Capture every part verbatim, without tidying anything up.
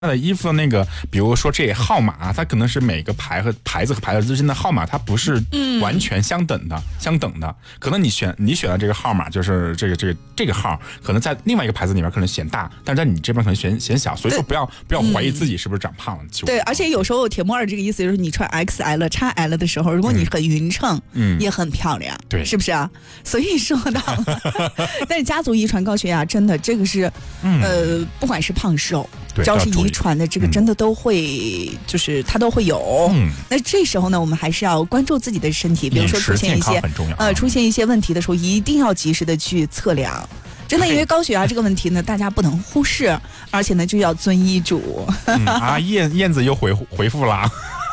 的衣服的那个，比如说这号码，它可能是每个牌和牌子和牌子之间的号码，它不是完全相等的，嗯、相等的。可能你选你选的这个号码就是这个这个这个号，可能在另外一个牌子里面可能显大，但是在你这边可能显显小。所以说不要不要怀疑自己是不是长胖了。 对，而且有时候铁木二这个意思就是你穿 X L、X L 的时候，如果你很匀称，嗯，也很漂亮， 对， 是不是啊？所以说到了，但是家族遗传高血压真的这个是，嗯、呃，不管是胖瘦。只要是遗传的，这个真的都会，嗯、就是它都会有。嗯，那这时候呢，我们还是要关注自己的身体，比如说出现一些呃出现一些问题的时候，一定要及时的去测量。真的，因为高血压这个问题呢，大家不能忽视，而且呢就要遵医嘱。 嗯、啊，燕燕子又回回复啦。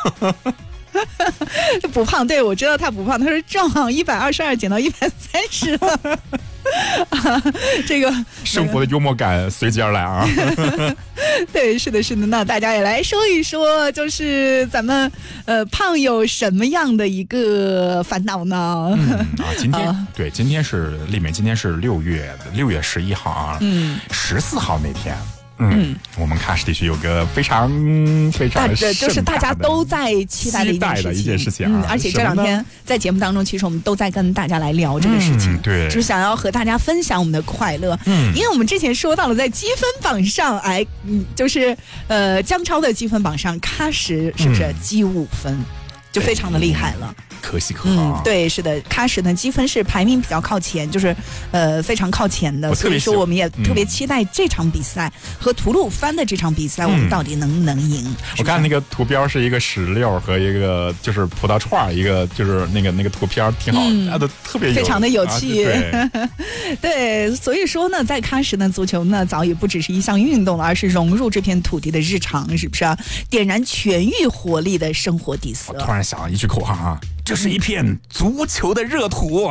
不胖，对，我知道他不胖，他说壮一百二十二减到一百三十了。啊，这个生活的幽默感随即而来啊！ 对，是的，是的。那大家也来说一说，就是咱们呃胖有什么样的一个烦恼呢？ 嗯啊，今天、啊、对，今天是丽美，今天是六月六月十一号啊，嗯，十四号那天。嗯，我们喀什地区有个非常非常大，就是大家都在期待的一件事情， 一件事情、啊嗯，而且这两天在节目当中，其实我们都在跟大家来聊这个事情， 嗯、对， 就是想要和大家分享我们的快乐。嗯，因为我们之前说到了，在积分榜上，哎，嗯，就是呃，江超的积分榜上，喀什是不是积五分，嗯、就非常的厉害了。 可喜可贺、啊嗯，对，是的，喀什呢积分是排名比较靠前，就是呃非常靠前的，所以说我们也特别期待这场比赛、嗯、和吐鲁番的这场比赛，我们到底能不能赢？嗯、 我看那个图标是一个石榴和一个就是葡萄串，一个就是那个那个图片挺好，嗯、啊，的特别有非常的有趣， 啊、 对, 对，所以说呢，在喀什呢，足球呢早已不只是一项运动了，而是融入这片土地的日常，是不是啊？点燃全域活力的生活底色。 我突然想了一句口号啊。这是一片足球的热土，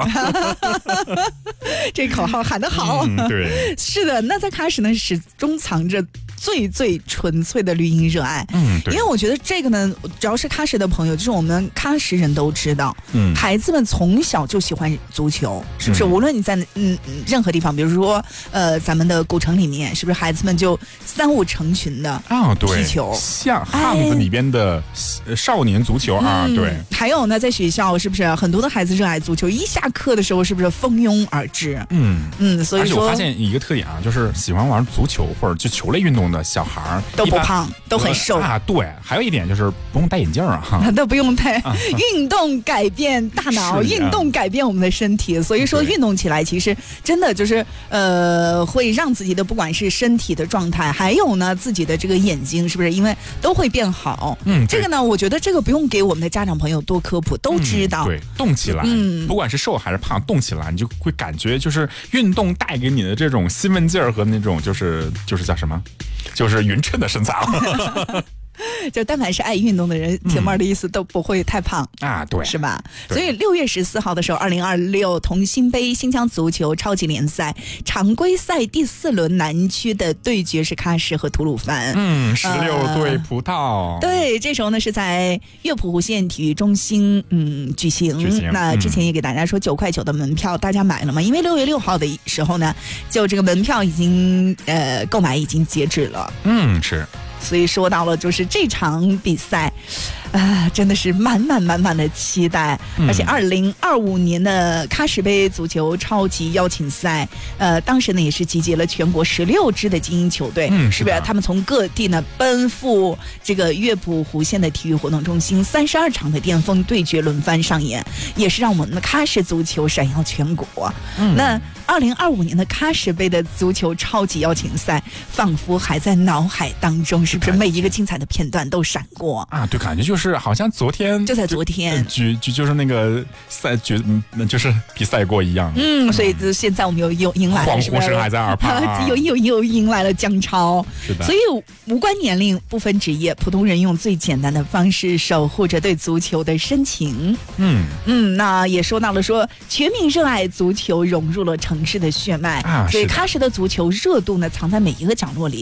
这口号喊得好。 嗯、对， 是的。那在喀什呢，始终藏着最最纯粹的绿茵热爱。嗯，对。因为我觉得这个呢，只要是喀什的朋友，就是我们喀什人都知道，嗯，孩子们从小就喜欢足球，是不是？嗯、无论你在嗯任何地方，比如说呃咱们的古城里面，是不是孩子们就三五成群的啊？ 对， 踢球， 像汉子里边的少年足球、哎、啊， 嗯、 对。 还有呢，在学校是不是很多的孩子热爱足球？一下课的时候是不是蜂拥而至？嗯嗯，所以说， 而且我发现一个特点啊，就是喜欢玩足球或者就球类运动的小孩都不胖，都很瘦啊。对，还有一点就是不用戴眼镜啊， 都不用戴。啊、运动改变大脑，运动改变我们的身体，所以说运动起来其实真的就是呃，会让自己的不管是身体的状态，还有呢自己的这个眼睛，是不是因为都会变好？嗯，这个呢，我觉得这个不用给我们的家长朋友多科普，都知道。 嗯、对，动起来，嗯，不管是瘦还是胖，动起来，你就会感觉就是运动带给你的这种兴奋劲儿和那种就是就是叫什么，就是匀称的身材。 就但凡是爱运动的人，铁木儿的意思都不会太胖、 嗯、啊，对， 是吧？所以六月十四号的时候，二零二六同心杯新疆足球超级联赛常规赛第四轮南区的对决是喀什和吐鲁番， 嗯，十六对葡萄、 呃，对，这时候呢是在月浦湖县体育中心嗯举行。 举行那之前也给大家说九块九的门票，大家买了吗？因为六月六号的时候呢，就这个门票已经呃购买已经截止了， 嗯，是。 所以说到了就是这场比赛，啊、呃，真的是满满满满的期待。嗯、而且二零二五年的喀什杯足球超级邀请赛，呃，当时呢也是集结了全国十六支的精英球队， 嗯， 是不是？他们从各地呢奔赴这个月浦湖县的体育活动中心，三十二场的巅峰对决轮番上演，也是让我们的喀什足球闪耀全国。嗯、那二零二五年的喀什杯的足球超级邀请赛，仿佛还在脑海当中。是不是每一个精彩的片段都闪过啊？对，感觉就是好像昨天就在昨天举举就是那个赛举就是比赛过一样。 嗯，所以现在我们又又迎来了恍惚声还在耳畔、啊， 又又又迎来了江超。 是的， 所以无关年龄，不分职业，普通人用最简单的方式守护着对足球的深情。嗯嗯，那也说到了说全民热爱足球融入了城市的血脉啊，所以喀什的足球热度呢藏在每一个角落里。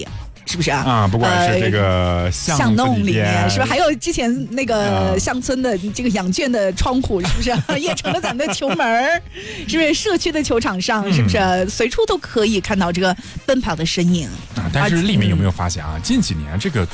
是不是啊？ 啊，不管是这个巷弄里面，是吧？还有之前那个啊乡村的这个养圈的窗户，是不是？也成了咱们的球门，是不是？社区的球场上，是不是、嗯、随处都可以看到这个奔跑的身影？ 啊，但是丽敏有没有发现啊？近几年这个